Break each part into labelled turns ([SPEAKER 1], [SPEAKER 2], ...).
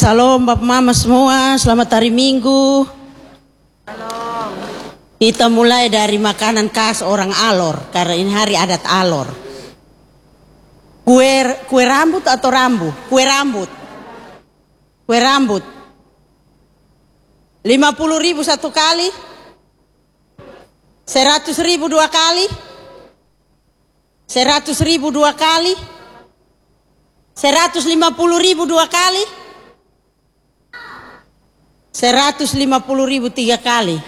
[SPEAKER 1] Salam Bapak Mama semua, selamat hari Minggu.
[SPEAKER 2] Salam.
[SPEAKER 1] Kita mulai dari makanan khas orang Alor, karena ini hari adat Alor. Kue rambut atau rambu? Kue rambut. Kue rambut. 50.000 satu kali. 100.000 dua kali. 100.000 dua kali. 150.000 dua kali. 150.000 tiga kali.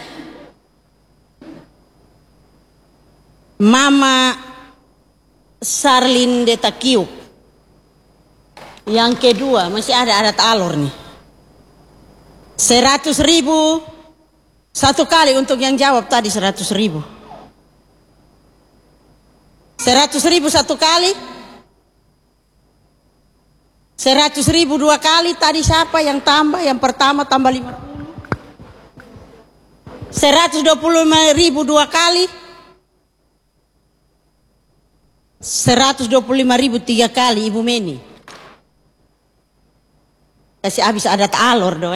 [SPEAKER 1] Mama Sarlin Detakiuk. Yang kedua masih ada adat Alor nih. 100.000 satu kali untuk yang jawab tadi 100.000. 100.000 satu kali. 100.000 dua kali. Tadi siapa yang tambah? Yang pertama tambah 50. 125.000 dua kali. 125.000 tiga kali Ibu Meni. Kasih habis adat Alor doh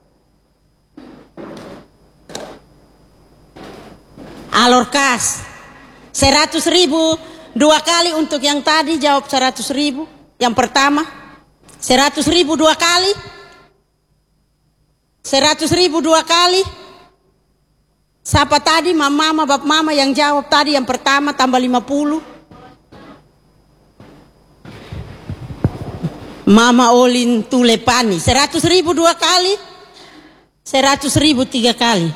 [SPEAKER 1] Alor kas. 100.000 dua kali untuk yang tadi jawab 100.000. Yang pertama 100.000 dua kali. 100.000 dua kali. Siapa tadi? Mama, Bapak Mama yang jawab tadi yang pertama tambah 50. Mama Olin Tulepani. 100.000 dua kali. 100.000 tiga kali.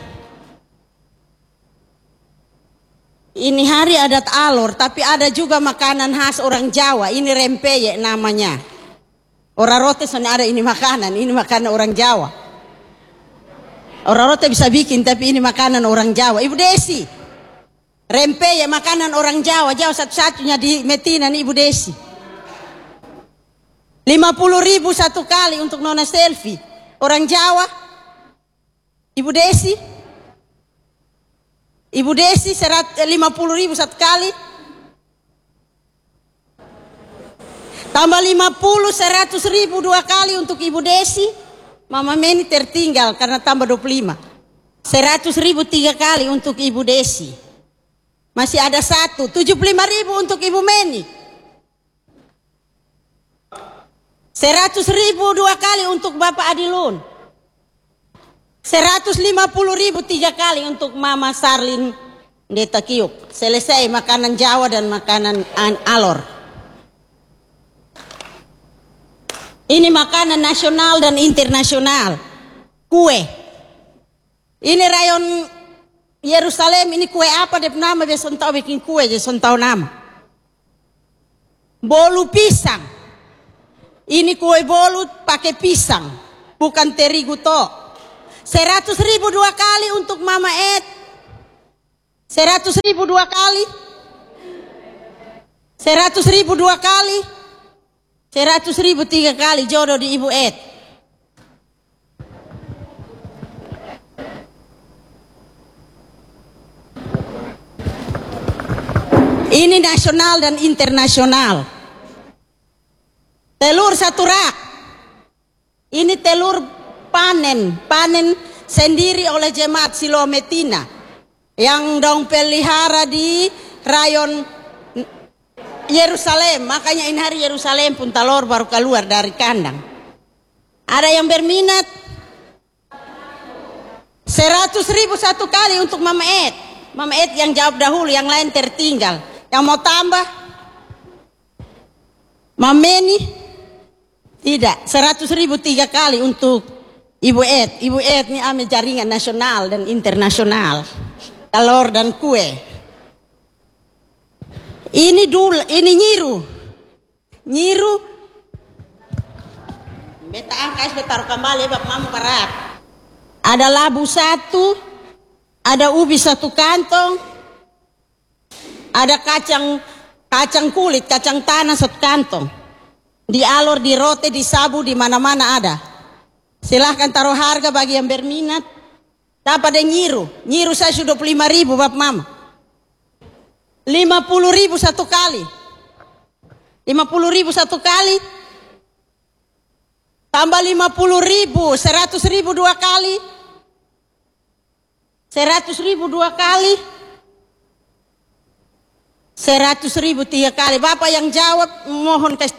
[SPEAKER 1] Ini hari adat Alor, tapi ada juga makanan khas orang Jawa. Ini rempeyek namanya. Orang rote soalnya ada ini makanan orang Jawa. Orang rote bisa bikin, tapi ini makanan orang Jawa. Ibu Desi, rempeyek makanan orang Jawa. Jawa satu-satunya di Metina nih Ibu Desi. 50.000 satu kali untuk Nona Selfie. Orang Jawa. Ibu Desi. Ibu Desi 50.000 satu kali. Tambah 50, 100.000 dua kali untuk Ibu Desi. Mama Meni tertinggal karena tambah 25. 100.000 tiga kali untuk Ibu Desi. Masih ada satu. 75.000 untuk Ibu Meni. 100.000 dua kali untuk Bapak Adilun. 150.000 tiga kali untuk Mama Sarlin Detakiuk. Selesai makanan Jawa dan makanan Alor. Ini makanan nasional dan internasional. Kue. Ini rayon Yerusalem. Ini kue apa dia nama? Dia tahu bikin kue. Dia tahu nama. Bolu pisang. Ini kue bolu pakai pisang. Bukan terigu to. 100.000 dua kali untuk Mama Ed. 100.000 dua kali. 100.000 dua kali. 100.000 tiga kali jodoh di Ibu Ed. Ini nasional dan internasional. Telur satu rak. Ini telur panen sendiri oleh jemaat Siloam Metina yang dong pelihara di rayon Yerusalem. Makanya ini hari Yerusalem pun telur baru keluar dari kandang. Ada yang berminat? 100.000 satu kali untuk Mama Ed. Mama Ed yang jawab dahulu, yang lain tertinggal. Yang mau tambah? Mama Meni? Tidak. 100.000 tiga kali untuk Ibu Ed. Ibu Ed ini ame jaringan nasional dan internasional. Telur dan kue. Ini nyiru. Nyiru. Beta angkas beta taruh kembali Bapak Mama parat. Ada labu satu, ada ubi satu kantong, ada kacang kulit, kacang tanah satu kantong. Di Alor, di rote, di sabu, di mana-mana ada. Silahkan taruh harga bagi yang berminat. Dapat ada nyiru. Nyiru saya sudah 25.000 Bapak Mama. 50.000 satu kali. 50.000 satu kali. Tambah 50.000, 100.000 dua kali. 100.000 dua kali. 100.000 tiga kali. Bapak yang jawab mohon kasih.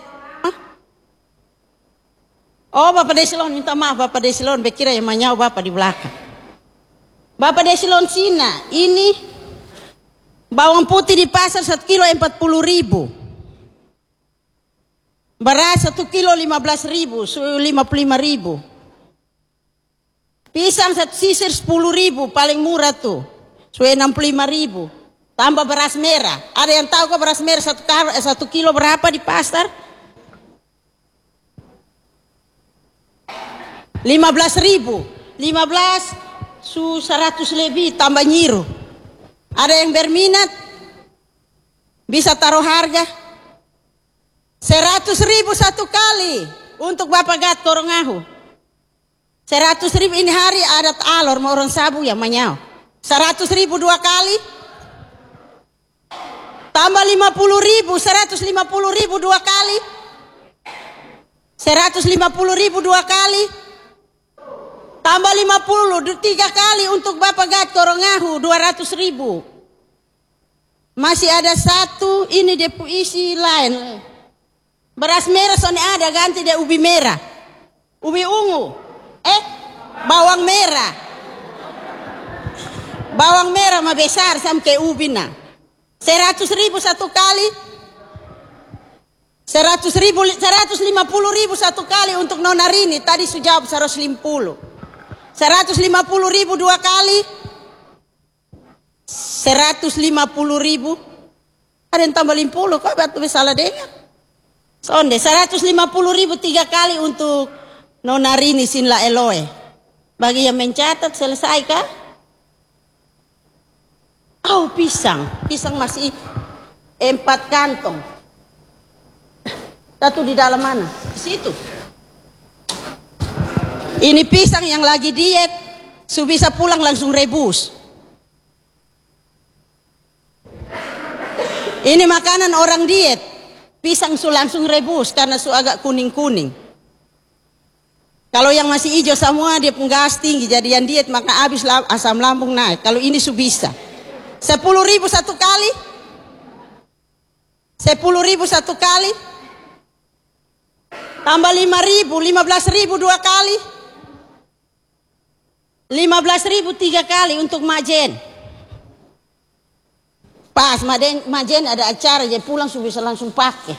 [SPEAKER 1] Oh, Bapak Desilon minta maaf. Bapak Desilon berkira yang menyau Bapak di belakang. Bapak Desilon Sina, ini bawang putih di pasar 1 kilo 40.000. Beras 1 kilo 15.000, 55.000. Pisang 1 sisir 10.000, paling murah tuh. 65.000. Tambah beras merah. Ada yang tahu kok beras merah 1 kilo berapa di pasar? 15.000. 15 100 lebih tambah nyiru. Ada yang berminat? Bisa taruh harga 100.000 satu kali untuk Bapak Gat Korongahu. 100.000 ini hari adat alor mau orang sabu yang menyau. 100.000 dua kali. Tambah 50.000, 150.000 dua kali. 150.000 dua kali. Tambah 50, 3 kali untuk Bapak Gat Korongahu, 200.000. Masih ada satu, ini dia puisi lain. Beras merah soalnya ada, ganti dia ubi merah. Ubi ungu. Bawang merah. Bawang merah mah besar sampai ubi na. 100.000 satu kali. 150.000 satu kali untuk Nona Rini. Tadi sudah jawab 150. 150.000 dua kali. 150.000. Ada yang tambah 50 kok batu salah dengar. Sonde 150.000 3 kali untuk Nona Rini Sinla Eloe. Bagi yang mencatat selesai kah? Oh, pisang. Pisang masih 4 kantong. Satu di dalam mana? Di situ. Ini pisang yang lagi diet. Su bisa pulang langsung rebus. Ini makanan orang diet. Pisang su langsung rebus karena su agak kuning-kuning. Kalau yang masih hijau semua dia pun gas tinggi. Jadi yang diet maka habis asam lambung naik. Kalau ini su bisa. 10.000 satu kali. 10.000 satu kali. Tambah 5.000, 15.000 dua kali. 15.000 3 kali untuk Majen. Pas Majen ada acara dia pulang sudah bisa langsung pakai.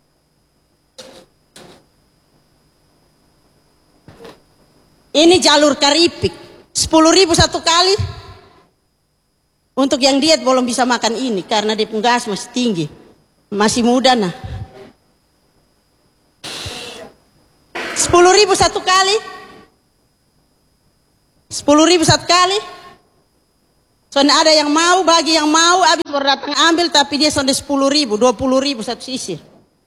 [SPEAKER 1] Ini jalur keripik 10.000 satu kali. Untuk yang diet belum bisa makan ini karena dia pun gas masih tinggi. Masih muda nah. 10.000 satu kali. 10.000 satu kali. Soalnya ada yang mau, bagi yang mau habis baru datang ambil tapi dia soalnya 10.000, 20.000 satu sisir.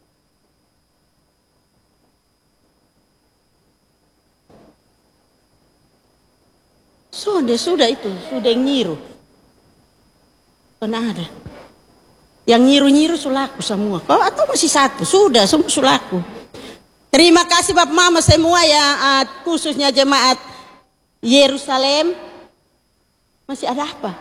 [SPEAKER 1] Sudah itu, sudah yang nyiru. Soalnya ada. Yang nyiru-nyiru sulaku semua. Kau atau masih satu? Sudah, semua sulaku. Terima kasih Bapak Mama semua ya, khususnya jemaat Yerusalem. Masih ada apa?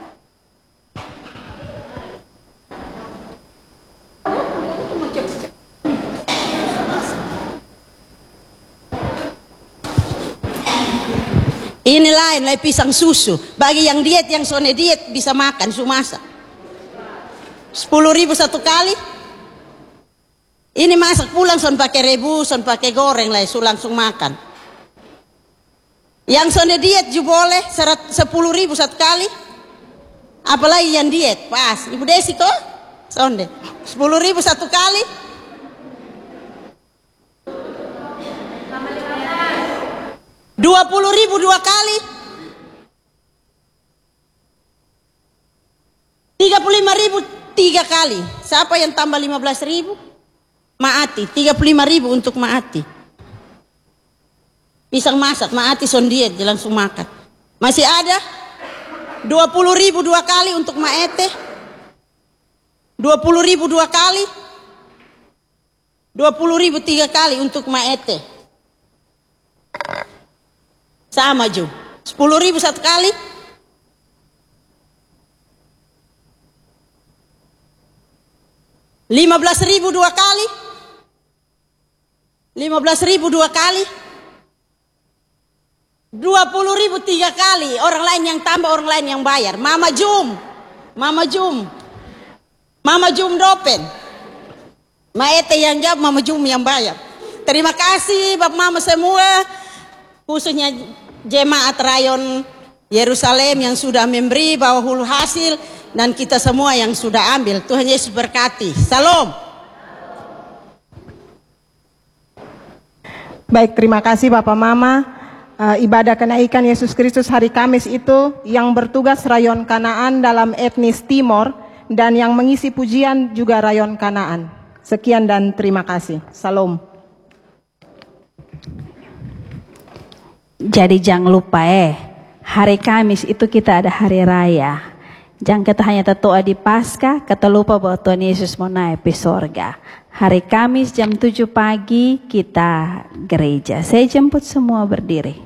[SPEAKER 1] Ini lain pisang susu. Bagi yang diet, yang sone diet bisa makan su masak. 10.000 satu kali. Ini masak pulang son pakai rebus, son pakai goreng lah, su langsung makan. Yang sonde diet juga boleh 10.000 satu kali. Apalagi yang diet, pas. Ibu Desi kok? Sonde 10.000 satu kali. Rp20.000 dua kali. 35.000 3 kali. Siapa yang tambah 15.000? Maati. 35.000 untuk Maati. Pisang masak, Maati son diet, dia langsung makan. Masih ada 20.000 dua kali untuk Maete. 20.000 dua kali. 20.000 3 kali untuk Maete. Sama Ju. 10.000 satu kali. 15.000 dua kali. 15.000 dua kali. 20.000 tiga kali. Orang lain yang tambah, orang lain yang bayar. Mama Jum. Mama Jum. Mama Jum Dopen. Maete yang jawab, Mama Jum yang bayar. Terima kasih Bapak Mama semua, khususnya jemaat rayon Yerusalem yang sudah memberi bawa hulu hasil, dan kita semua yang sudah ambil. Tuhan Yesus berkati. Salam.
[SPEAKER 3] Baik, terima kasih Bapak Mama. Ibadah kenaikan Yesus Kristus hari Kamis itu yang bertugas rayon Kanaan dalam etnis Timor, dan yang mengisi pujian juga rayon Kanaan. Sekian dan terima kasih. Salam.
[SPEAKER 4] Jadi jangan lupa hari Kamis itu kita ada hari raya. Jangan kita hanya tertua di Paskah, kita lupa bahwa Tuhan Yesus mau naik ke sorga. Hari Kamis jam 7 pagi kita gereja. Saya jemput semua berdiri.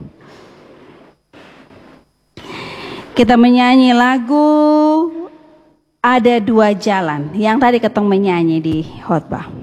[SPEAKER 4] Kita menyanyi lagu Ada Dua Jalan yang tadi ketong menyanyi di khotbah.